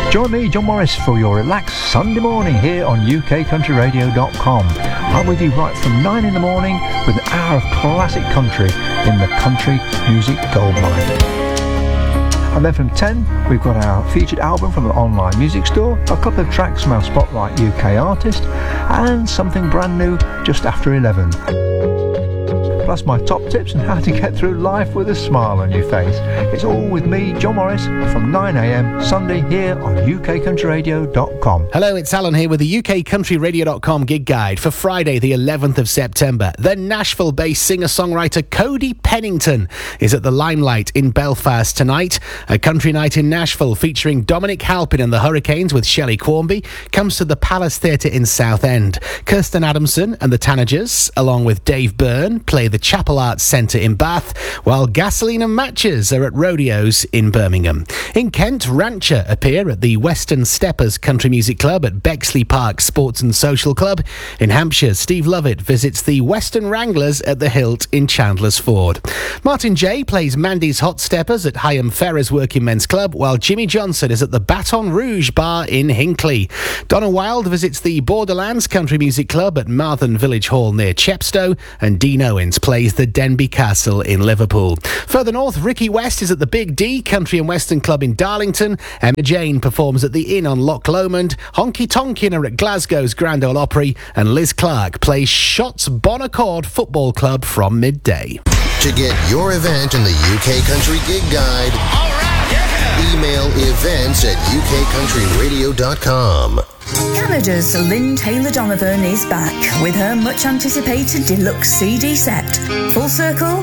Join me, John Morris, for your relaxed Sunday morning here on UKCountryRadio.com. I'm with you right from 9 in the morning with an hour of classic country in the country music goldmine. And then from 10, we've got our featured album from the online music store, a couple of tracks from our Spotlight UK artist, and something brand new just after 11. Plus my top tips on how to get through life with a smile on your face. It's all with me, John Morris, from 9am Sunday here on UKCountryRadio.com. Hello, it's Alan here with the UKCountryRadio.com gig guide for Friday the 11th of September. The Nashville-based singer-songwriter Cody Pennington is at the Limelight in Belfast tonight. A country night in Nashville featuring Dominic Halpin and the Hurricanes with Shelley Quarmby comes to the Palace Theatre in Southend. Kirsten Adamson and the Tanagers, along with Dave Byrne, play the Chapel Arts Centre in Bath, while Gasoline and Matches are at Rodeos in Birmingham. In Kent, Rancher appear at the Western Steppers Country Music Club at Bexley Park Sports and Social Club. In Hampshire, Steve Lovett visits the Western Wranglers at the Hilt in Chandler's Ford. Martin J plays Mandy's Hot Steppers at Hyam Ferrers Working Men's Club, while Jimmy Johnson is at the Baton Rouge Bar in Hinckley. Donna Wilde visits the Borderlands Country Music Club at Martham Village Hall near Chepstow, and Dean Owens plays the Denby Castle in Liverpool. Further north, Ricky West is at the Big D Country and Western Club in Darlington. Emma Jane performs at the Inn on Loch Lomond. Honky Tonkin are at Glasgow's Grand Ole Opry, and Liz Clark plays Shotts Bon Accord Football Club from midday. To get your event in the UK Country Gig Guide, all right, yeah. Email events at ukcountryradio.com. Canada's Lynn Taylor Donovan is back with her much anticipated deluxe CD set. Full Circle